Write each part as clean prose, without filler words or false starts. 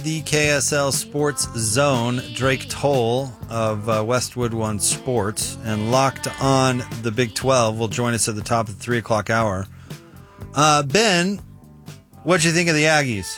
The KSL Sports Zone, Drake Toll of Westwood One Sports, and Locked on the Big 12 will join us at the top of the 3 o'clock hour. Ben, what'd you think of the Aggies?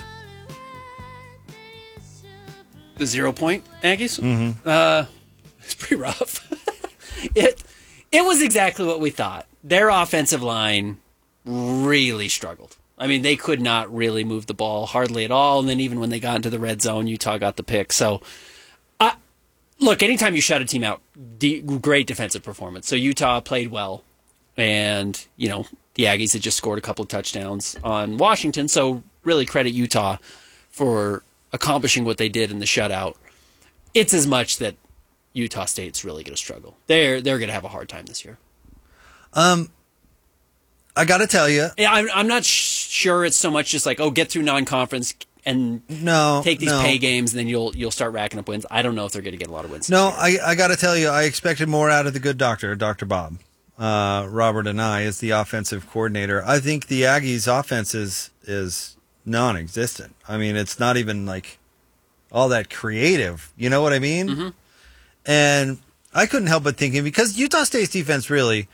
The 0 point Aggies? Mm-hmm. It's pretty rough. It was exactly what we thought. Their offensive line really struggled. I mean, they could not really move the ball hardly at all. And then even when they got into the red zone, Utah got the pick. So, look, anytime you shut a team out, great defensive performance. So Utah played well. And, the Aggies had just scored a couple of touchdowns on Washington. So really credit Utah for accomplishing what they did in the shutout. It's as much that Utah State's really going to struggle. They're going to have a hard time this year. I got to tell you. I'm not sure it's so much just like, get through non-conference and take these pay games, and then you'll start racking up wins. I don't know if they're going to get a lot of wins. No, I got to tell you, I expected more out of the good doctor, Dr. Bob. Robert and I, as the offensive coordinator. I think the Aggies' offense is non-existent. I mean, it's not even like all that creative. You know what I mean? Mm-hmm. And I couldn't help but thinking, because Utah State's defense really,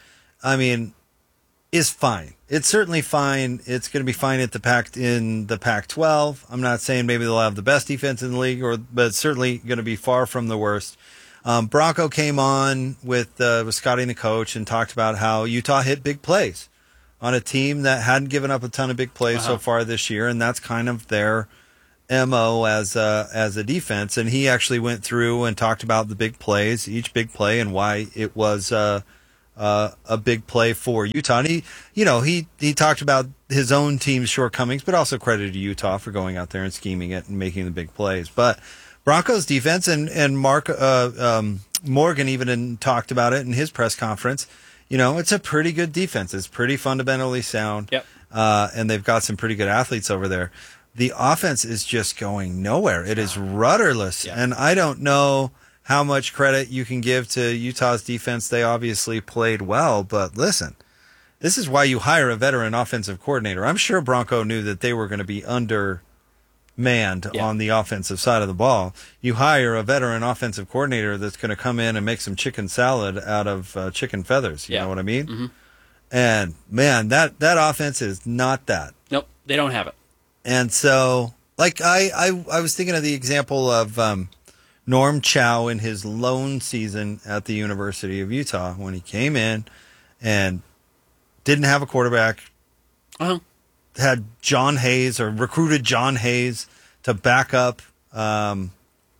is fine. It's certainly fine. It's going to be fine in the Pac-12. I'm not saying maybe they'll have the best defense in the league, but it's certainly going to be far from the worst. Bronco came on with Scotty and the coach and talked about how Utah hit big plays on a team that hadn't given up a ton of big plays so far this year, and that's kind of their MO as a defense. And he actually went through and talked about the big plays, each big play, and why it was a big play for Utah. And he talked about his own team's shortcomings, but also credited Utah for going out there and scheming it and making the big plays. But Broncos defense, and Mark Morgan even talked about it in his press conference. It's a pretty good defense. It's pretty fundamentally sound. Yep. And they've got some pretty good athletes over there. The offense is just going nowhere. It is rudderless. Yeah. And I don't know how much credit you can give to Utah's defense. They obviously played well, but listen, this is why you hire a veteran offensive coordinator. I'm sure Bronco knew that they were going to be undermanned on the offensive side of the ball. You hire a veteran offensive coordinator that's going to come in and make some chicken salad out of chicken feathers. You know what I mean? Mm-hmm. And man, that offense is not that. Nope, they don't have it. And so, like, I was thinking of the example of Norm Chow in his lone season at the University of Utah when he came in and didn't have a quarterback, had John Hayes, or recruited John Hayes to back up, and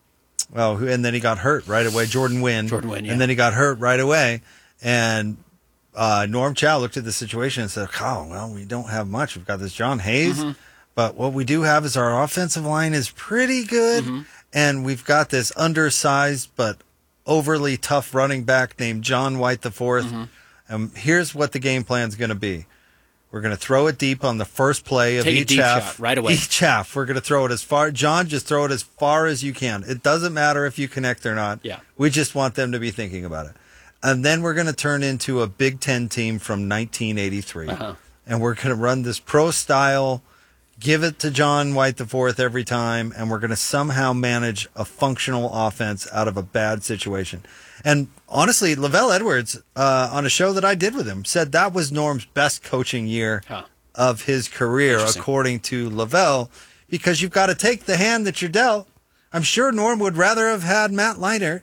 then he got hurt right away, Jordan Wynn, yeah. And then he got hurt right away, and Norm Chow looked at the situation and said, we don't have much. We've got this John Hayes, but what we do have is our offensive line is pretty good, and we've got this undersized but overly tough running back named John White IV. Here's what the game plan is going to be. We're going to throw it deep on the first play of each half. Shot right away. Each half. We're going to throw it as far. John, just throw it as far as you can. It doesn't matter if you connect or not. Yeah. We just want them to be thinking about it. And then we're going to turn into a Big Ten team from 1983. And we're going to run this pro style, give it to John White IV every time, and we're going to somehow manage a functional offense out of a bad situation. And honestly, Lavelle Edwards, on a show that I did with him, said that was Norm's best coaching year of his career, according to Lavelle, because you've got to take the hand that you're dealt. I'm sure Norm would rather have had Matt Leinart,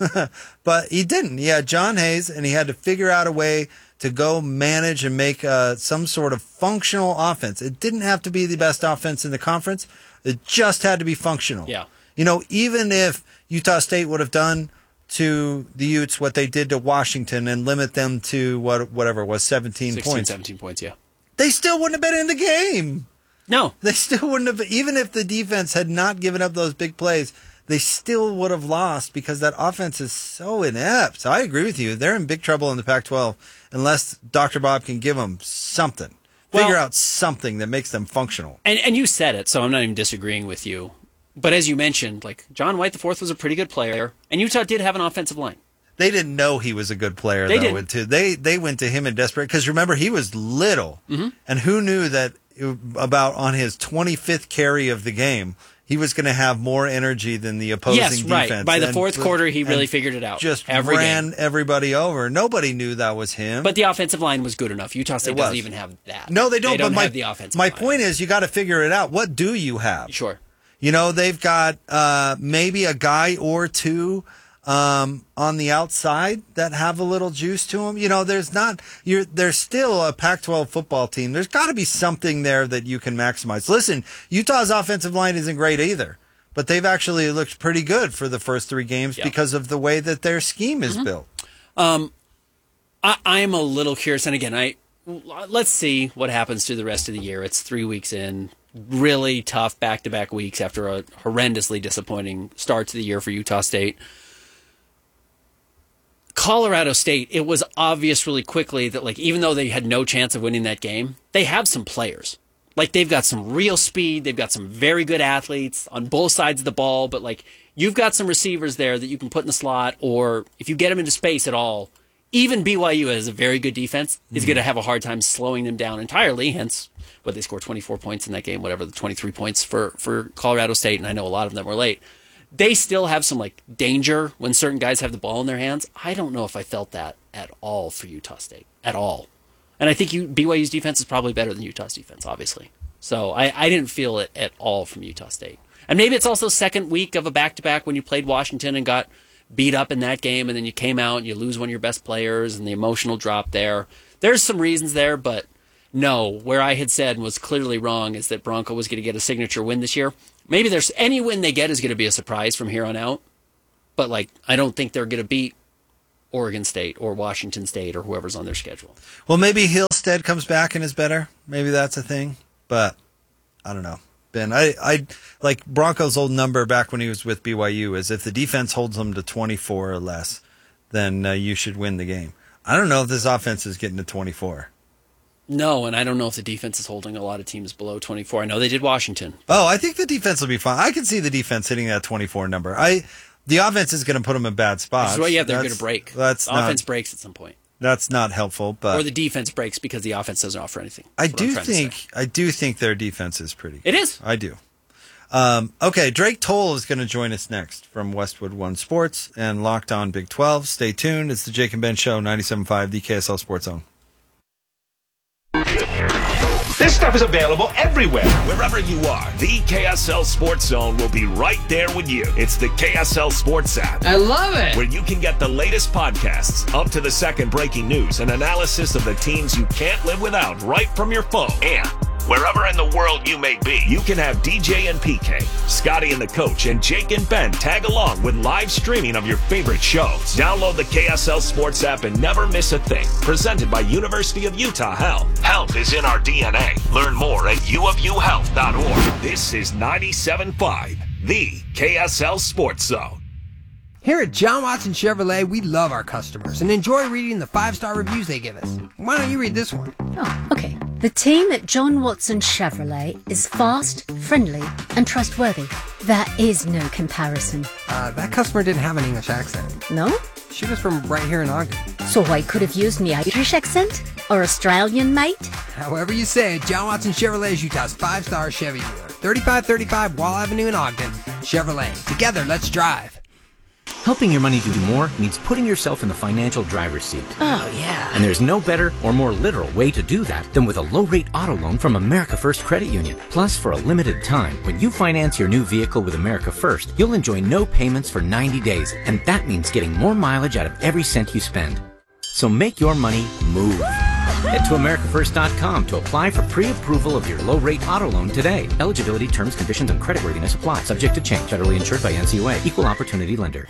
but he didn't. He had John Hayes, and he had to figure out a way to go manage and make some sort of functional offense. It didn't have to be the best offense in the conference. It just had to be functional. Yeah. Even if Utah State would have done to the Utes what they did to Washington and limit them to whatever it was, 17 points. 17 points, yeah. They still wouldn't have been in the game. No. They still wouldn't have, even if the defense had not given up those big plays, they still would have lost because that offense is so inept. So I agree with you. They're in big trouble in the Pac-12 unless Dr. Bob can give them something. Figure out something that makes them functional. And you said it, so I'm not even disagreeing with you. But as you mentioned, like, John White IV was a pretty good player, and Utah did have an offensive line. They didn't know he was a good player, they went to him in desperate, because remember, he was little, and who knew that about on his 25th carry of the game, he was going to have more energy than the opposing defense. Right. By the fourth quarter, he really figured it out. Just ran everybody over. Nobody knew that was him. But the offensive line was good enough. Utah State doesn't even have that. No, they don't. They don't but have the offensive my line. point is, you got to figure it out. What do you have? Sure. You know, they've got maybe a guy or two on the outside that have a little juice to them. You know, there's still a Pac-12 football team. There's got to be something there that you can maximize. Listen, Utah's offensive line isn't great either, but they've actually looked pretty good for the first 3 games because of the way that their scheme is built. I'm a little curious, and again, let's see what happens through the rest of the year. It's 3 weeks in. Really tough back-to-back weeks after a horrendously disappointing start to the year for Utah State. Colorado State, it was obvious really quickly that, like, even though they had no chance of winning that game, they have some players. Like, they've got some real speed. They've got some very good athletes on both sides of the ball. But, like, you've got some receivers there that you can put in the slot, or if you get them into space at all, even BYU has a very good defense is going to have a hard time slowing them down entirely. Hence, they scored 24 points in that game, whatever, the 23 points for Colorado State, and I know a lot of them were late. They still have some, like, danger when certain guys have the ball in their hands. I don't know if I felt that at all for Utah State, at all. And I think BYU's defense is probably better than Utah's defense, obviously. So I didn't feel it at all from Utah State. And maybe it's also second week of a back-to-back when you played Washington and got beat up in that game, and then you came out and you lose one of your best players and the emotional drop there. There's some reasons there, but no, where I had said was clearly wrong is that Bronco was going to get a signature win this year. Maybe there's any win they get is going to be a surprise from here on out, but like I don't think they're going to beat Oregon State or Washington State or whoever's on their schedule. Well, maybe Hillstead comes back and is better. Maybe that's a thing, but I don't know. Ben, I like Bronco's old number back when he was with BYU is if the defense holds them to 24 or less, then you should win the game. I don't know if this offense is getting to 24. No, and I don't know if the defense is holding a lot of teams below 24. I know they did Washington. Oh, I think the defense will be fine. I can see the defense hitting that 24 number. The offense is going to put them in bad spots. That's what they're going to break. Offense breaks at some point. That's not helpful, but or the defense breaks because the offense doesn't offer anything. I do think their defense is pretty good. It is. I do. Okay, Drake Toll is going to join us next from Westwood One Sports and Locked On Big 12. Stay tuned. It's the Jake and Ben Show, 97.5, the KSL Sports Zone. This stuff is available everywhere. Wherever you are, the KSL Sports Zone will be right there with you. It's the KSL Sports app. I love it. Where you can get the latest podcasts, up to the second breaking news, and analysis of the teams you can't live without right from your phone. And wherever in the world you may be, you can have DJ and PK, Scotty and the Coach, and Jake and Ben tag along with live streaming of your favorite shows. Download the KSL Sports app and never miss a thing. Presented by University of Utah Health. Health is in our DNA. Learn more at uofuhealth.org. This is 97.5, the KSL Sports Zone. Here at John Watson Chevrolet, we love our customers and enjoy reading the 5-star reviews they give us. Why don't you read this one? Oh, okay. The team at John Watson Chevrolet is fast, friendly, and trustworthy. There is no comparison. That customer didn't have an English accent. No? She was from right here in Ogden. So I could have used my Irish accent? Or Australian, mate? However you say it, John Watson Chevrolet is Utah's 5-star Chevy dealer. 3535 Wall Avenue in Ogden. Chevrolet. Together, let's drive. Helping your money do more means putting yourself in the financial driver's seat. Oh, yeah. And there's no better or more literal way to do that than with a low-rate auto loan from America First Credit Union. Plus, for a limited time, when you finance your new vehicle with America First, you'll enjoy no payments for 90 days. And that means getting more mileage out of every cent you spend. So make your money move. Head to AmericaFirst.com to apply for pre-approval of your low-rate auto loan today. Eligibility, terms, conditions, and creditworthiness apply. Subject to change. Federally insured by NCUA. Equal Opportunity Lender.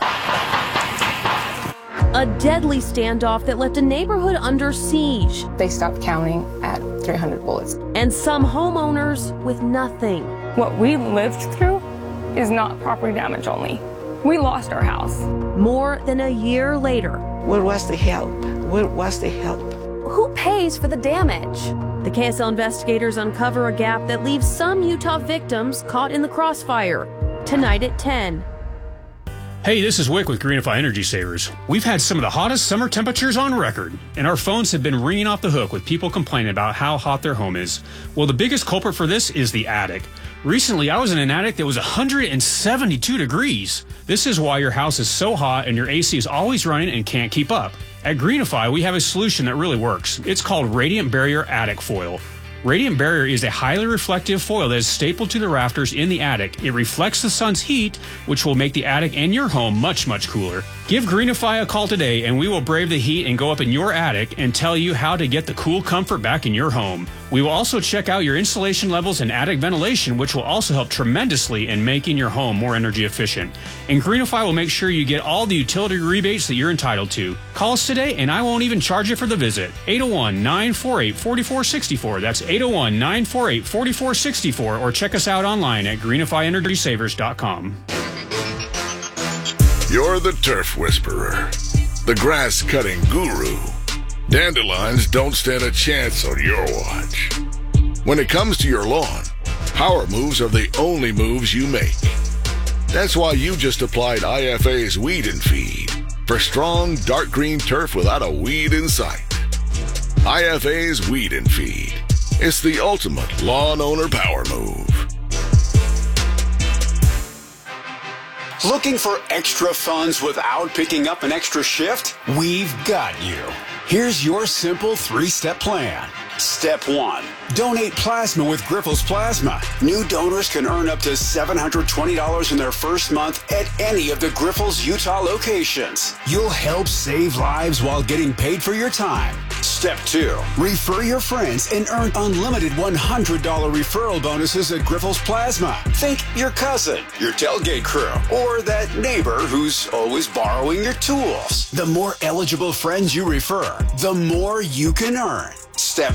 A deadly standoff that left a neighborhood under siege. They stopped counting at 300 bullets. And some homeowners with nothing. What we lived through is not property damage only. We lost our house. More than a year later. Where was the help? Where was the help? Who pays for the damage? The KSL investigators uncover a gap that leaves some Utah victims caught in the crossfire. Tonight at 10. Hey, this is Wick with Greenify Energy Savers. We've had some of the hottest summer temperatures on record, and our phones have been ringing off the hook with people complaining about how hot their home is. Well, the biggest culprit for this is the attic. Recently, I was in an attic that was 172 degrees. This is why your house is so hot and your AC is always running and can't keep up. At Greenify, we have a solution that really works. It's called Radiant Barrier Attic Foil. Radiant Barrier is a highly reflective foil that is stapled to the rafters in the attic. It reflects the sun's heat, which will make the attic and your home much, much cooler. Give Greenify a call today and we will brave the heat and go up in your attic and tell you how to get the cool comfort back in your home. We will also check out your insulation levels and attic ventilation, which will also help tremendously in making your home more energy efficient. And Greenify will make sure you get all the utility rebates that you're entitled to. Call us today and I won't even charge you for the visit. 801-948-4464. That's 801-948-4464, or check us out online at greenifyenergysavers.com. You're the turf whisperer, the grass-cutting guru. Dandelions don't stand a chance on your watch. When it comes to your lawn, power moves are the only moves you make. That's why you just applied IFA's Weed and Feed for strong, dark green turf without a weed in sight. IFA's Weed and Feed. It's the ultimate lawn owner power move. Looking for extra funds without picking up an extra shift? We've got you. Here's your simple 3-step plan. Step 1. Donate plasma with Grifols Plasma. New donors can earn up to $720 in their first month at any of the Grifols Utah locations. You'll help save lives while getting paid for your time. Step 2. Refer your friends and earn unlimited $100 referral bonuses at Grifols Plasma. Think your cousin, your tailgate crew, or that neighbor who's always borrowing your tools. The more eligible friends you refer, the more you can earn. Step